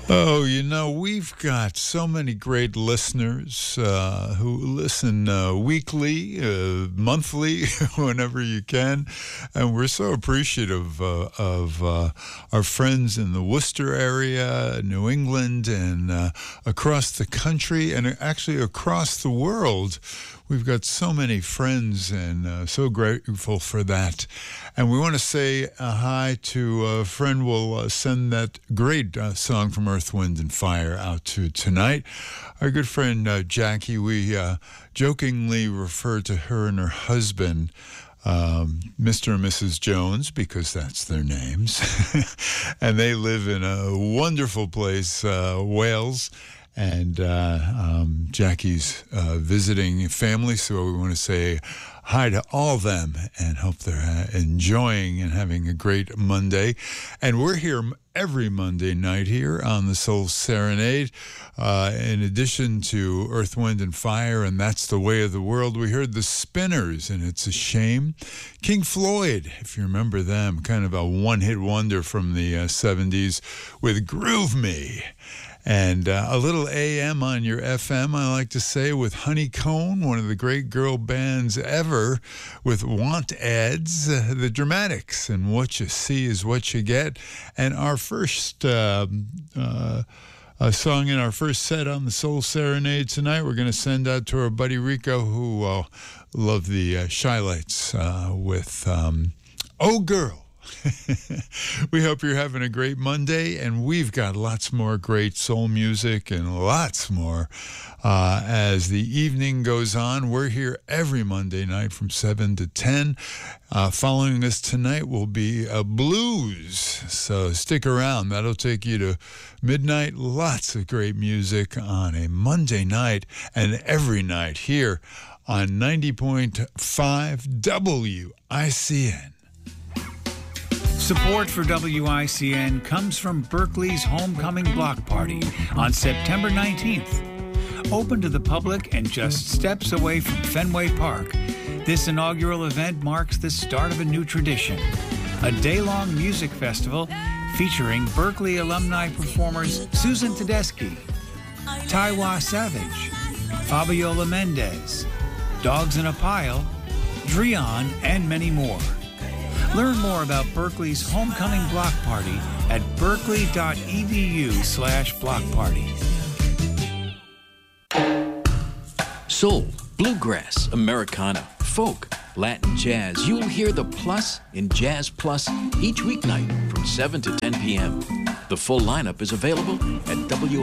Oh, we've got so many great listeners who listen weekly, monthly, whenever you can. And we're so appreciative of our friends in the Worcester area, New England, and across the country, and actually across the world. We've got so many friends and so grateful for that. And we want to say hi to a friend we'll send that great song from Earth, Wind, and Fire out to tonight. Our good friend Jackie, we jokingly refer to her and her husband, Mr. and Mrs. Jones, because that's their names. And they live in a wonderful place, Wales. And Jackie's visiting family, so we want to say hi to all of them and hope they're enjoying and having a great Monday. And we're here every Monday night here on the Soul Serenade. In addition to Earth, Wind, and Fire, and That's the Way of the World, we heard the Spinners, and It's a Shame. King Floyd, if you remember them, kind of a one-hit wonder from the 70s with Groove Me. And a little AM on your FM, I like to say, with Honeycomb, one of the great girl bands ever, with Want Ads, the Dramatics, and What You See Is What You Get. And our first song in our first set on the Soul Serenade tonight, we're going to send out to our buddy Rico, who loved the Shy Lights with Oh Girl. We hope you're having a great Monday, and we've got lots more great soul music and lots more as the evening goes on. We're here every Monday night from 7 to 10. Following us tonight will be a blues, so stick around. That'll take you to midnight. Lots of great music on a Monday night and every night here on 90.5 WICN. Support for WICN comes from Berkeley's Homecoming Block Party on September 19th. Open to the public and just steps away from Fenway Park, this inaugural event marks the start of a new tradition, a day-long music festival featuring Berkeley alumni performers Susan Tedeschi, Taiwa Savage, Fabiola Mendez, Dogs in a Pile, Drian, and many more. Learn more about Berkeley's Homecoming Block Party at berkeley.edu/block party. Soul, bluegrass, Americana, folk, Latin jazz. You'll hear the plus in Jazz Plus each weeknight from 7 to 10 p.m. The full lineup is available at